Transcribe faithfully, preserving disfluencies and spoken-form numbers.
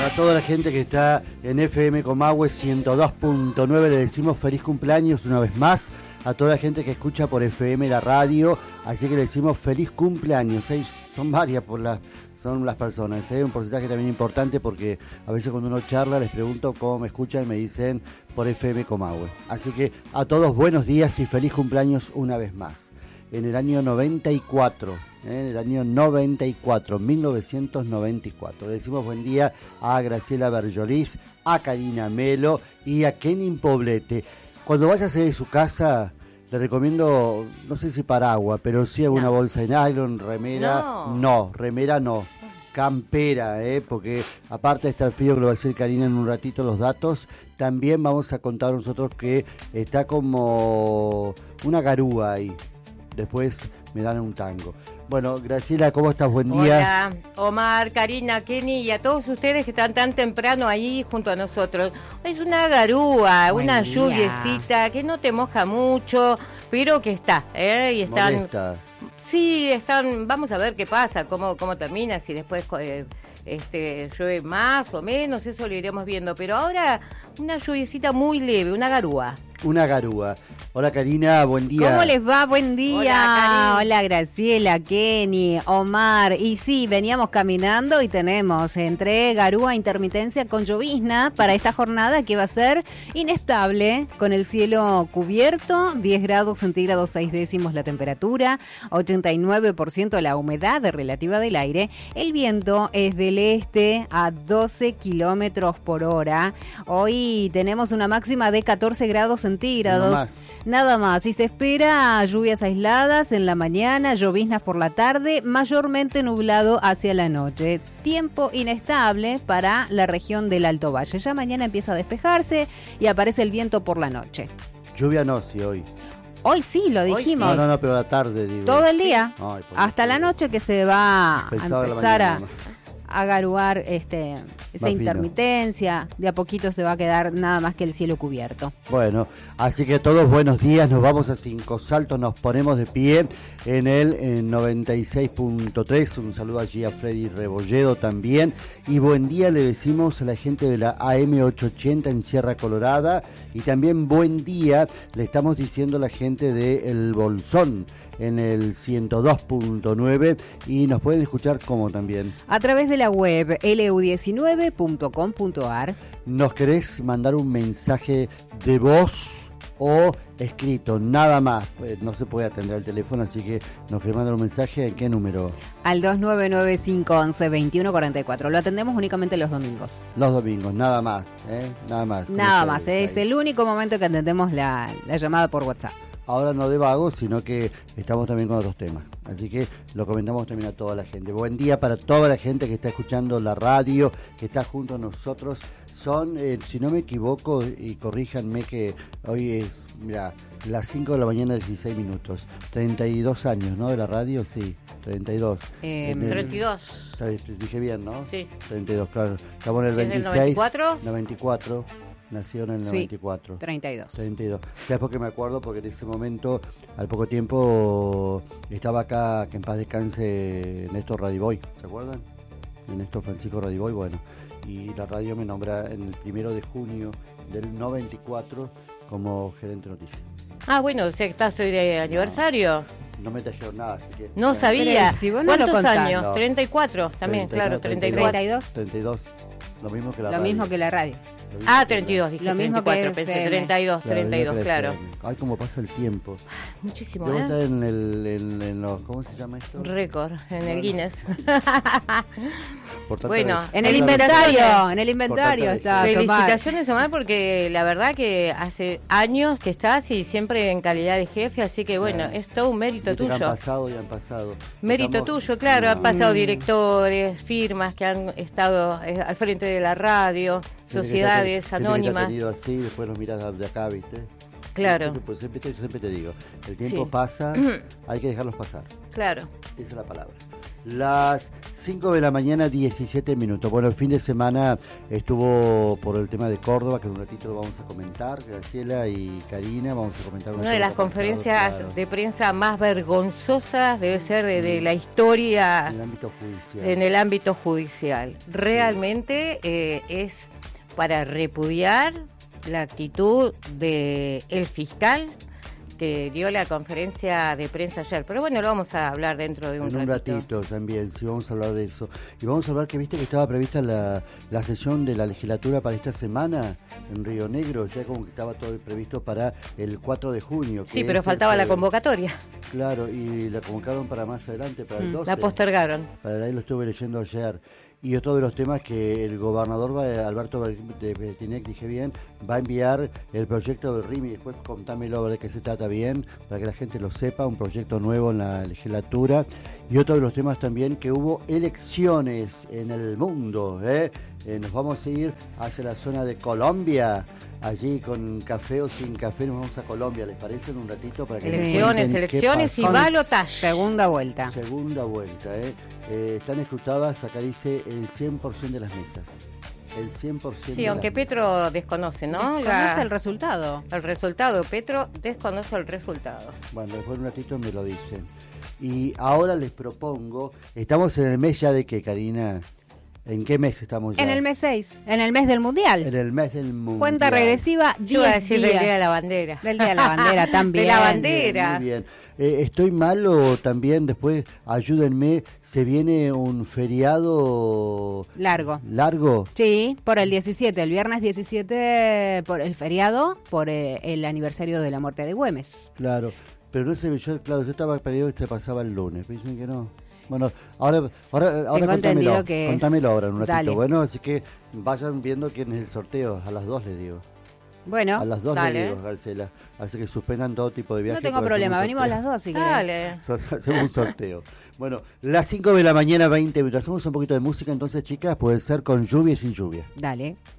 Para toda la gente que está en F M Comahue ciento dos punto nueve le decimos feliz cumpleaños una vez más. A toda la gente que escucha por F M la radio, así que le decimos feliz cumpleaños. ¿eh? Son varias por la, son las personas, ¿eh? Un porcentaje también importante porque a veces cuando uno charla les pregunto cómo me escuchan y me dicen por F M Comahue. Así que a todos buenos días y feliz cumpleaños una vez más. En el año noventa y cuatro, ¿eh? en el año noventa y cuatro, mil novecientos noventa y cuatro. Le decimos buen día a Graciela Berjolis, a Karina Melo y a Kenin Poblete. Cuando vaya a salir de su casa, le recomiendo, no sé si paraguas, pero sí alguna no. bolsa de nylon, remera. No, no remera no. Campera, ¿eh? Porque aparte de estar frío, que lo va a decir Karina en un ratito los datos, también vamos a contar nosotros que está como una garúa ahí. Después me dan un tango. Bueno, Graciela, ¿cómo estás? Buen día. Hola, Omar, Karina, Kenny y a todos ustedes que están tan temprano ahí junto a nosotros. Es una garúa, Buen una día. lluviecita que no te moja mucho, pero que está, ¿eh? Y están... Molesta. Sí, están... Vamos a ver qué pasa, cómo, cómo termina, si después eh, este, llueve más o menos, eso lo iremos viendo. Pero ahora una lluviecita muy leve, una garúa. Una garúa. Hola Karina, buen día. ¿Cómo les va? Buen día. Hola, Hola Graciela, Kenny, Omar. Y sí, veníamos caminando y tenemos entre garúa e intermitencia con llovizna para esta jornada que va a ser inestable, con el cielo cubierto, diez grados centígrados, seis décimos la temperatura, ochenta y nueve por ciento la humedad relativa del aire. El viento es del este a doce kilómetros por hora. Hoy tenemos una máxima de catorce grados centígrados. Nada más, y se espera lluvias aisladas en la mañana, lloviznas por la tarde, mayormente nublado hacia la noche. Tiempo inestable para la región del Alto Valle. Ya mañana empieza a despejarse y aparece el viento por la noche. Lluvia no, sí, hoy. Hoy sí, lo dijimos. No, no, no, pero la tarde, digo. Todo el día, sí. Ay, hasta la noche que se va Pensaba a empezar la a... a garuar este, esa intermitencia, de a poquito se va a quedar nada más que el cielo cubierto. Bueno, así que todos buenos días, nos vamos a Cinco Saltos, nos ponemos de pie en el en noventa y seis punto tres, un saludo allí a Freddy Rebolledo también, y buen día le decimos a la gente de la A M ochocientos ochenta en Sierra Colorada, y también buen día le estamos diciendo a la gente de El Bolsón, en el ciento dos punto nueve, y nos pueden escuchar como también a través de la web ele u diecinueve punto com punto a r. ¿Nos querés mandar un mensaje de voz o escrito? Nada más, pues no se puede atender el teléfono, así que nos querés mandar un mensaje. ¿En qué número? Al dos nueve nueve cinco once veintiuno cuarenta y cuatro. Lo atendemos únicamente los domingos. Los domingos, nada más, ¿eh? Nada más. Nada más, es el único momento que atendemos la, la llamada por WhatsApp. Ahora no de vagos, sino que estamos también con otros temas. Así que lo comentamos también a toda la gente. Buen día para toda la gente que está escuchando la radio, que está junto a nosotros. Son, eh, si no me equivoco, y corríjanme que hoy es, mira, las cinco de la mañana, dieciséis minutos. treinta y dos años, ¿no? De la radio, sí, treinta y dos. Eh, el, treinta y dos. Dije bien, ¿no? Sí. treinta y dos, claro. Estamos en el veintiséis. ¿noventa y cuatro? noventa y cuatro. Nació en el sí, noventa y cuatro. treinta y dos. treinta y dos. ¿Sabes por qué me acuerdo? Porque en ese momento, al poco tiempo, estaba acá, que en paz descanse, Néstor Radiboy. ¿Se acuerdan? Néstor Francisco Radiboy, bueno. Y la radio me nombra en el primero de junio del noventa y cuatro como gerente de noticias. Ah, bueno, o sea que estás hoy de aniversario. No, no me trajeron nada, así que... No sabía. Si vos no ¿Cuántos lo años? No. treinta y cuatro también, treinta, claro, treinta y cuatro. treinta y dos. treinta y dos. Lo mismo que la Lo radio. mismo que la radio. Ah, treinta y dos, dije lo mismo treinta y cuatro, que pensé F M. treinta y dos, Claro, treinta y dos, que claro. F M. Ay, cómo pasa el tiempo. Muchísimo, Debo estar ¿eh? en el, en, en los, ¿cómo se llama esto? Récord, en el Guinness. Por tanta Bueno, de- En el tanta de- inventario, en el inventario Por está. tanto, Omar. Felicitaciones, Omar, porque la verdad que hace años que estás y siempre en calidad de jefe, así que bueno, Claro. es todo un mérito Viste que tuyo. Han pasado y han pasado. Mérito Estamos- tuyo, claro, han No. pasado Mm. directores, firmas que han estado eh, al frente de la radio, Gente que sociedades está- gente que anónimas. está tenido así, después nos miras de acá, ¿viste? Claro. Pues siempre, te- yo siempre te digo, el tiempo Sí. pasa, hay que dejarlos pasar. Claro. Esa es la palabra. Las cinco de la mañana, diecisiete minutos. Bueno, el fin de semana estuvo por el tema de Córdoba, que en un ratito lo vamos a comentar. Graciela y Karina, vamos a comentar una de las conferencias pasado, claro. de prensa más vergonzosas debe ser de, de la historia en el ámbito judicial. En el ámbito judicial. Realmente sí. eh, es para repudiar la actitud de el fiscal que dio la conferencia de prensa ayer, pero bueno, lo vamos a hablar dentro de un ratito. En un ratito también, sí, vamos a hablar de eso. Y vamos a hablar que viste que estaba prevista la, la sesión de la legislatura para esta semana en Río Negro, ya como que estaba todo previsto para el cuatro de junio. Que sí, pero faltaba el, la convocatoria. Claro, y la convocaron para más adelante, para el doce. La postergaron. Para ahí lo estuve leyendo ayer. Y otro de los temas que el gobernador va, Alberto Bertinec, dije bien, va a enviar el proyecto del R I M I, después contámelo de qué se trata bien, para que la gente lo sepa, un proyecto nuevo en la legislatura. Y otro de los temas también que hubo elecciones en el mundo, ¿eh? Eh, nos vamos a ir hacia la zona de Colombia, allí con café o sin café, nos vamos a Colombia, ¿les parece? En un ratito para que elecciones, elecciones y balotaje. Segunda vuelta. Segunda vuelta, ¿eh? Eh, están escrutadas, acá dice el cien por ciento de las mesas. El cien por ciento. Sí, aunque Petro mesas. desconoce, ¿no? Desconoce la, el resultado. El resultado, Petro desconoce el resultado. Bueno, después de un ratito me lo dicen. Y ahora les propongo, estamos en el mes ya de qué, Karina. ¿En qué mes estamos ya? En el mes seis, en el mes del Mundial. En el mes del Mundial. Cuenta regresiva, diez días. Decir del Día de la Bandera. Del Día de la Bandera también. De la bandera. Muy bien. Eh, ¿Estoy mal o también después, ayúdenme, se viene un feriado... Largo. ¿Largo? Sí, por el diecisiete, el viernes diecisiete, por el feriado, por eh, el aniversario de la muerte de Güemes. Claro, pero no sé, yo, claro, yo estaba perdido que se pasaba el lunes, pero dicen que no. Bueno, ahora, ahora, ahora contámelo, que contámelo ahora en un ratito. Dale. Bueno, así que vayan viendo quién es el sorteo, a las dos le digo. Bueno, a las dos dale. le digo, Garcela. Así que suspendan todo tipo de viajes. No tengo problema, venimos a las dos si querés. Dale. Hacemos un sorteo. Bueno, las cinco de la mañana, veinte minutos. Hacemos un poquito de música entonces, chicas, puede ser con lluvia y sin lluvia. Dale.